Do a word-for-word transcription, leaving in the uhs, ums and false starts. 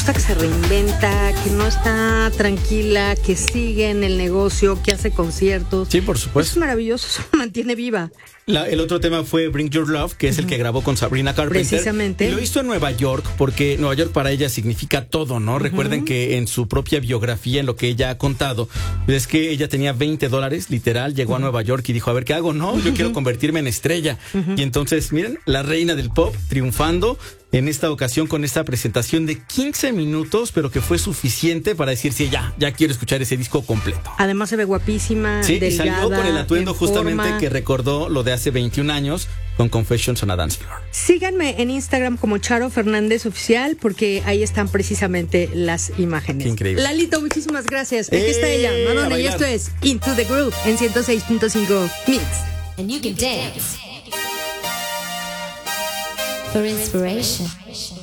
gusta que se reinventa, que no está tranquila, que sigue en el negocio, que hace conciertos. Sí, por supuesto. Es maravilloso, se mantiene viva. La, el otro tema fue Bring Your Love, que es uh-huh. el que grabó con Sabrina Carpenter. Precisamente. Y lo hizo en Nueva York, porque Nueva York para ella significa todo, ¿no? Uh-huh. Recuerden que en su propia biografía, en lo que ella ha contado, es que ella tenía veinte dólares, literal, llegó uh-huh. a Nueva York y dijo, a ver, ¿qué hago? No, yo uh-huh. quiero convertirme en estrella. Uh-huh. Y entonces, miren, la reina del pop triunfando en esta ocasión con esta presentación de quince minutos, pero que fue suficiente para decir, sí, ya, ya quiero escuchar ese disco completo. Además se ve guapísima, sí, delgada, y salió con el atuendo justamente forma. Que recordó lo de hace veintiún años con Confessions on a Dance Floor. Síganme en Instagram como Charo Fernández Oficial, porque ahí están precisamente las imágenes. Qué increíble. Lalito, muchísimas gracias. Aquí ¡Eh! está ella, Madonna, y esto es Into the Groove en ciento seis punto cinco Mix. And you can dance for inspiration.